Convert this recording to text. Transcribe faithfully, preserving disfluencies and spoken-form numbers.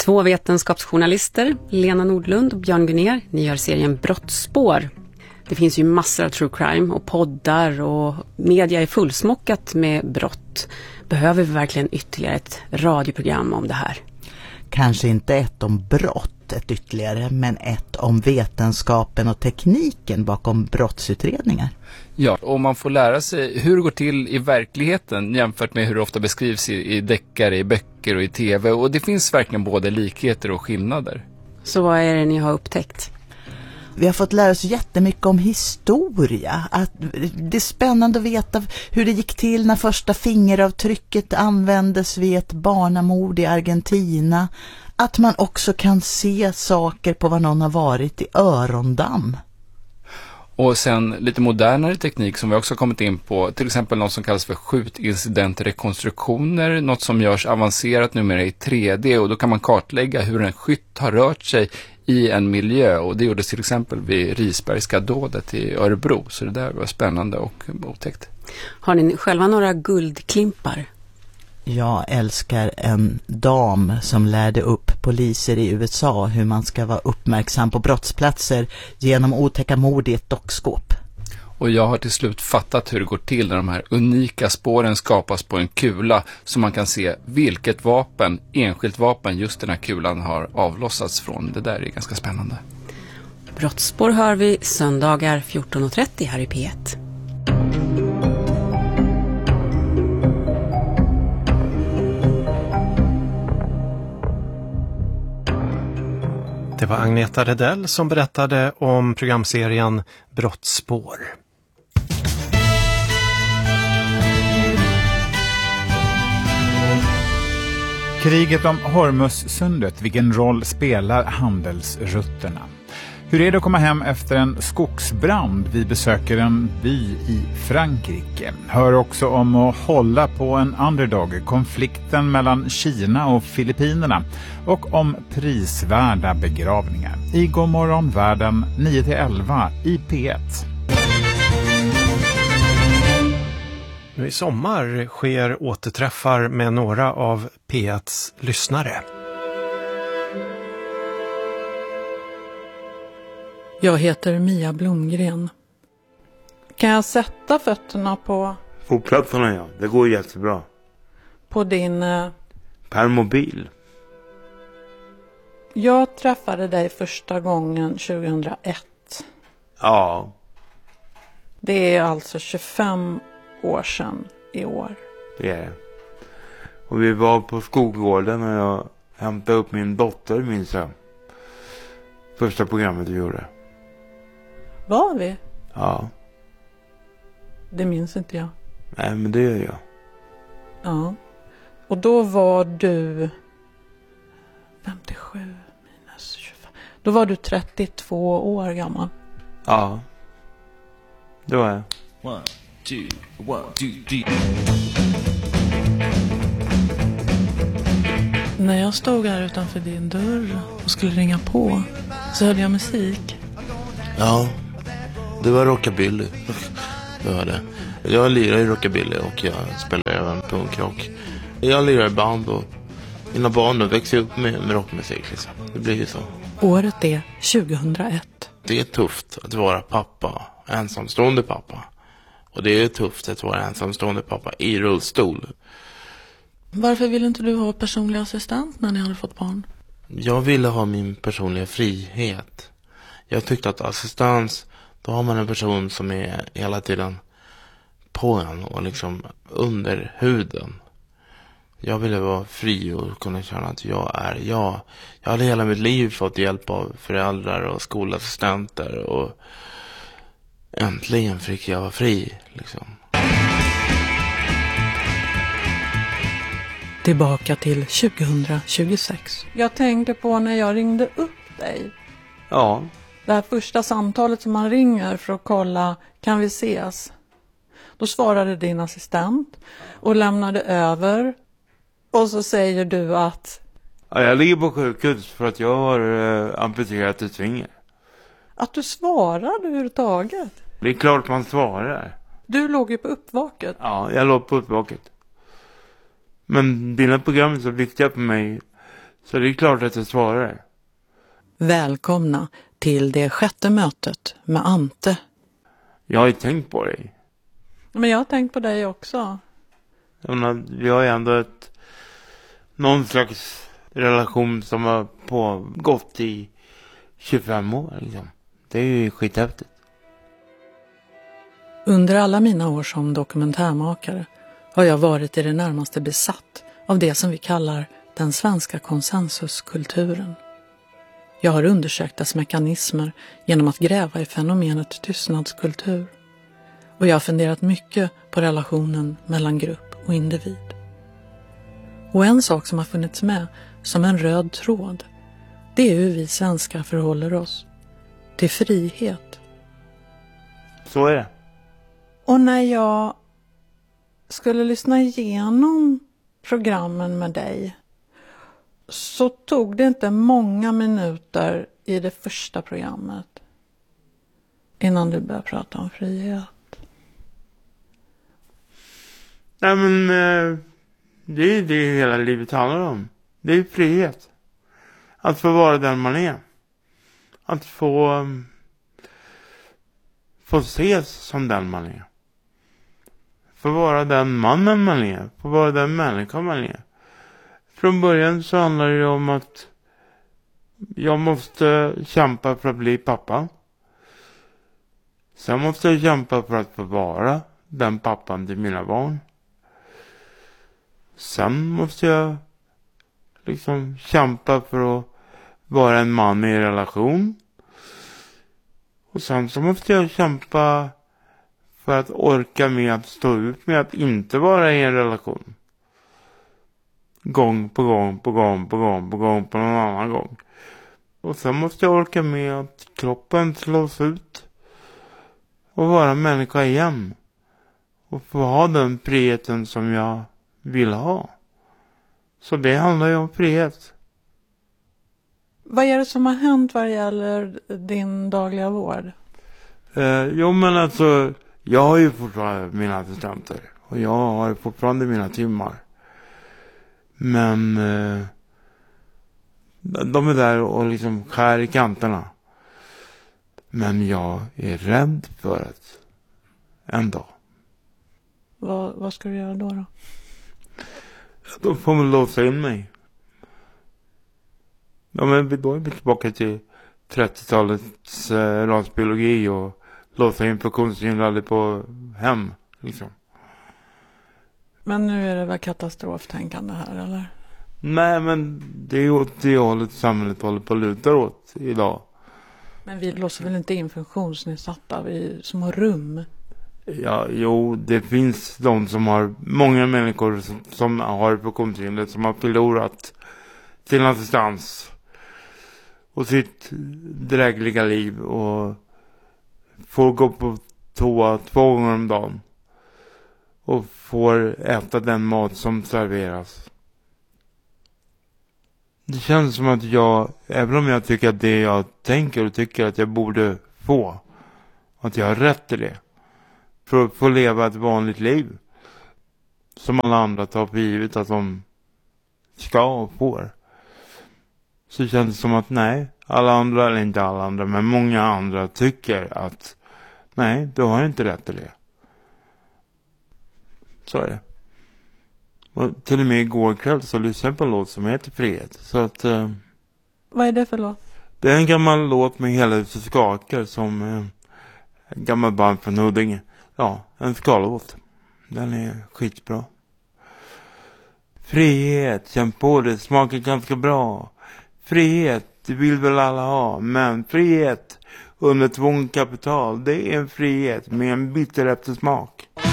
Två vetenskapsjournalister, Lena Nordlund och Björn Gunnér, ni gör serien Brottsspår. Det finns ju massor av true crime och poddar och media är fullsmockat med brott. Behöver vi verkligen ytterligare ett radioprogram om det här? Kanske inte ett om brott, ett ytterligare, men ett om vetenskapen och tekniken bakom brottsutredningar. Ja, och man får lära sig hur det går till i verkligheten jämfört med hur det ofta beskrivs i, i deckare, i böcker och i tv. Och det finns verkligen både likheter och skillnader. Så vad är det ni har upptäckt? Vi har fått lära oss jättemycket om historia. Att det är spännande att veta hur det gick till när första fingeravtrycket användes vid ett barnamord i Argentina. Att man också kan se saker på vad någon har varit i örondamm. Och sen lite modernare teknik som vi också kommit in på, till exempel något som kallas för skjutincidentrekonstruktioner, något som görs avancerat numera i tre D, och då kan man kartlägga hur en skytt har rört sig i en miljö, och det gjordes till exempel vid Risbergska dådet i Örebro, så det där var spännande och otäckt. Har ni själva några guldklimpar? Jag älskar en dam som lärde upp poliser i U S A hur man ska vara uppmärksam på brottsplatser genom otäcka mord i ett dockskåp. Och jag har till slut fattat hur det går till när de här unika spåren skapas på en kula, så man kan se vilket vapen, enskilt vapen, just den här kulan har avlossats från. Det där är ganska spännande. Brottsspår hör vi söndagar fjorton och trettio här i P ett. Det var Agneta Redell som berättade om programserien Brottsspår. Kriget om Hormuzsundet, vilken roll spelar handelsrutterna? Hur är det att komma hem efter en skogsbrand? Vi besöker en by i Frankrike. Hör också om att hålla på en underdog, konflikten mellan Kina och Filippinerna och om prisvärda begravningar. I Godmorgon världen nio till elva i P ett. Nu i sommar sker återträffar med några av P etts lyssnare. Jag heter Mia Blomgren. Kan jag sätta fötterna på... Fotplattorna, ja. Det går jättebra. På din... Eh... Permobil. Jag träffade dig första gången tjugohundraett. Ja. Det är alltså tjugofem år sedan i år. Det är det. Och vi var på skolgården och jag hämtade upp min dotter, minns jag. Första programmet vi gjorde. Var vi? Ja. Det minns inte jag. Nej, men det gör jag. Ja. Och då var du femtiosju minus tjugofem. Då var du trettiotvå år gammal. Ja. Det var jag. One, two, one, two, three. När jag stod här utanför din dörr och skulle ringa på så hörde jag musik. Ja, det var rockabilly. Det var det. Jag lirar i rockabilly och jag spelar även punkrock. Jag lirar i band och mina barn växer upp med, med rockmusik. Liksom. Det blir ju så. Året är tjugohundraett. Det är tufft att vara pappa, ensamstående pappa. Och det är tufft att vara ensamstående pappa i rullstol. Varför ville inte du ha personlig assistent när ni hade fått barn? Jag ville ha min personliga frihet. Jag tyckte att assistans, då har man en person som är hela tiden på en och liksom under huden. Jag ville vara fri och kunna känna att jag är jag. Jag hade hela mitt liv fått hjälp av föräldrar och skolassistenter och äntligen fick jag vara fri liksom. Tillbaka till tjugohundratjugosex. Jag tänkte på när jag ringde upp dig. Ja. Det här första samtalet som man ringer för att kolla, kan vi ses? Då svarade din assistent och lämnade över. Och så säger du att... Ja, jag ligger på sjukhus för att jag har äh, amputerat ett finger. Att du svarade överhuvudtaget? Det är klart man svarar. Du låg ju på uppvaket. Ja, jag låg på uppvaket. Men dina program är så viktiga för mig. Så det är klart att jag svarar. Välkomna till det sjätte mötet med Ante. Jag har ju tänkt på dig. Men jag har tänkt på dig också. Jag menar, vi har ju ändå ett, någon slags relation som har pågått i tjugofem år. Liksom. Det är ju skithäftigt. Under alla mina år som dokumentärmakare har jag varit i det närmaste besatt av det som vi kallar den svenska konsensuskulturen. Jag har undersökt dess mekanismer genom att gräva i fenomenet tystnadskultur. Och jag har funderat mycket på relationen mellan grupp och individ. Och en sak som har funnits med som en röd tråd, det är hur vi svenskar förhåller oss till frihet. Så är det. Och när jag skulle lyssna igenom programmen med dig så tog det inte många minuter i det första programmet innan du började prata om frihet. Nej men eh, det är det hela livet handlar om. Det är frihet. Att få vara den man är. Att få um, få ses som den man är. Få vara den mannen man är. Få vara den människan man är. Från början så handlar det om att jag måste kämpa för att bli pappa. Sen måste jag kämpa för att få vara den pappan till mina barn. Sen måste jag liksom kämpa för att vara en man i relation. Och sen så måste jag kämpa för att orka med att stå ut med att inte vara i en relation. Gång på gång på gång på gång på gång på någon annan gång. Och sen måste jag orka med att kroppen slås ut och vara människa igen. Och få ha den friheten som jag vill ha. Så det handlar ju om frihet. Vad är det som har hänt vad gäller din dagliga vård? Eh, jo men alltså, jag har ju fortfarande mina assistenter. Och jag har ju fortfarande mina timmar. Men eh, de är där och liksom skär i kanterna. Men jag är rädd för att en dag. Vad, vad ska du göra då då? Då får man låsa in mig. Ja, men då är vi tillbaka till trettiotalets eh, rasbiologi och låsa in funktionshindrade på hem. Liksom. Men nu är det väl katastroftänkande här, eller? Nej, men det är åt det hållet samhället håller på att luta åt idag. Men vi låser väl inte in funktionsnedsatta i små rum? Ja, jo, det finns de som har, många människor som, som har funktionshinder som har förlorat sin assistans och sitt drägliga liv och får gå på toa två gånger om dagen och får äta den mat som serveras. Det känns som att jag, även om jag tycker att det jag tänker och tycker att jag borde få, att jag har rätt till det. För att få leva ett vanligt liv. Som alla andra tar för givet att de ska och får. Så känns det som att nej, alla andra, eller inte alla andra, men många andra tycker att nej, du har inte rätt till det. Så är det. Och till och med igår kväll så lyssnade jag på en låt som heter Frihet. Så att... Eh, Vad är det för låt? Det är en gammal låt med hela huset skakar som eh, en gammal band från Huddinge. Ja, en skalåt. Den är skitbra. Frihet, känn på det, smakar ganska bra. Frihet, det vill väl alla ha. Men frihet under tvångskapital, det är en frihet med en bitter eftersmak.